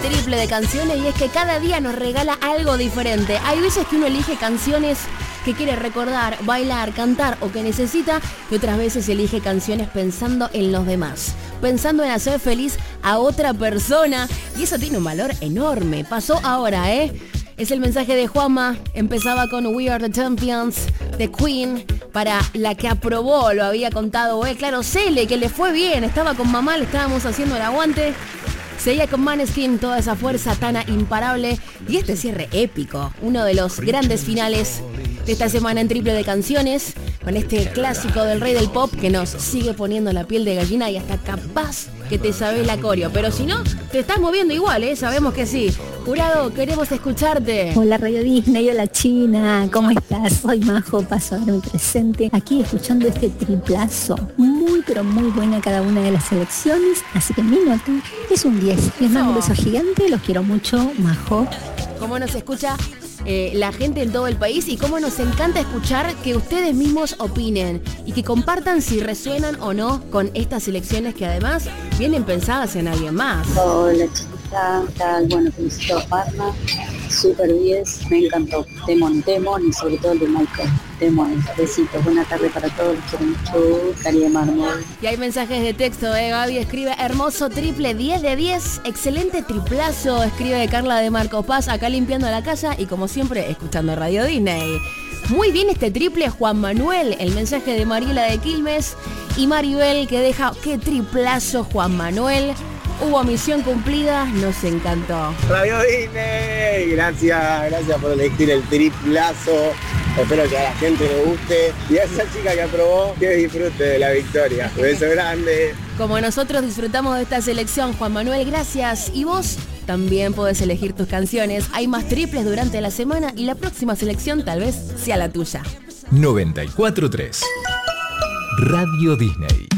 Triple de canciones, y es que cada día nos regala algo diferente. Hay veces que uno elige canciones que quiere recordar, bailar, cantar o que necesita, y otras veces elige canciones pensando en los demás, pensando en hacer feliz a otra persona, y eso tiene un valor enorme. Pasó ahora, es el mensaje de Juanma. Empezaba con We Are the Champions de Queen, para la que aprobó, lo había contado, claro, Cele, que le fue bien, estaba con mamá, le estábamos haciendo el aguante. Seguía con Maneskin, toda esa fuerza tan imparable, y este cierre épico, uno de los grandes finales de esta semana en Triple de Canciones, con este clásico del rey del pop que nos sigue poniendo la piel de gallina, y hasta capaz que te sabes la coreo, pero si no, te estás moviendo igual, sabemos que sí. Jurado, queremos escucharte. Hola Radio Disney, hola China, ¿cómo estás? Soy Majo, paso a ver mi presente aquí escuchando este triplazo. Muy pero muy buena cada una de las selecciones, así que mi nota es un 10. Les mando un beso gigante, los quiero mucho, Majo. ¿Cómo nos escucha la gente en todo el país? Y cómo nos encanta escuchar que ustedes mismos opinen y que compartan si resuenan o no con estas selecciones, que además vienen pensadas en alguien más. Hola chiquita, tal, bueno, felicito a Parma, super 10, me encantó, temón, y sobre todo el de Michael, temón, besitos, buena tarde para todos, los quiero mucho, Cari de Mármol. Y hay mensajes de texto, Gaby escribe, hermoso triple, 10 de 10, excelente triplazo, escribe Carla de Marcos Paz, acá limpiando la casa y como siempre escuchando Radio Disney. Muy bien este triple, Juan Manuel, el mensaje de Mariela de Quilmes, y Maribel que deja, qué triplazo Juan Manuel, hubo misión cumplida, nos encantó. Radio Disney, gracias por elegir el triplazo, espero que a la gente le guste, y a esa chica que aprobó, que disfrute de la victoria. Un beso grande. Como nosotros disfrutamos de esta selección, Juan Manuel, gracias. Y vos también podés elegir tus canciones. Hay más triples durante la semana y la próxima selección tal vez sea la tuya. 94.3 Radio Disney.